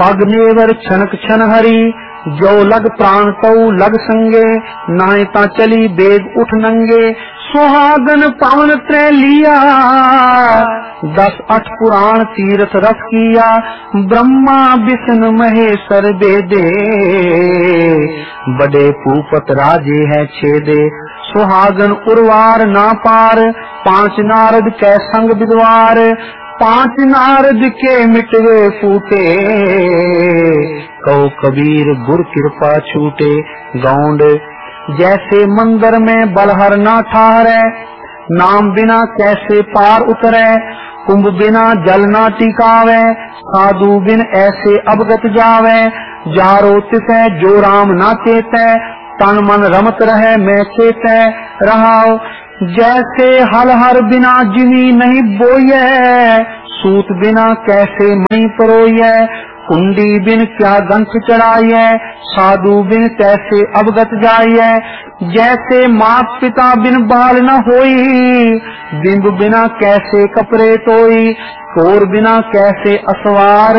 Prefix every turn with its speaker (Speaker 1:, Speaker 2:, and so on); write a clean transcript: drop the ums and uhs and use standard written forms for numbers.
Speaker 1: पग नेवर छनक छन हरी, जो लग प्राण तऊ लग संगे, नाय ता चली बेग उठ नंगे। सुहागन पावन त्रय लिया, 10 8 पुराण तीर्थ रस किया। ब्रह्मा विष्णु महेश्वर बेदे, बड़े भूपत राजे है छेदे। सुहागन उर्वार ना पार, 5 नारद कै संग विद्वार। 5 नारद के मिटवे फूटे, कहो कबीर गुर कृपा छूटे। गौंड जैसे मंदिर में बलहर ना ठहरे, नाम बिना कैसे पार उतरे। कुंभ बिना जल ना टिकावे, साधु बिन ऐसे अवगत जावे। जारो तिसै जो राम ना चेतै, तन मन रमत रहे मैं चेतै रहाओ। जैसे हल हर बिना जिमी नहीं बोये, सूत बिना कैसे मणि परोये। कुंडी बिन क्या गंठ चढ़ाइए, साधु बिन कैसे अवगत जाइए। जैसे मात पिता बिन बाल न होई, बिंब बिना कैसे कपड़े तोई। कोर बिना कैसे असवार,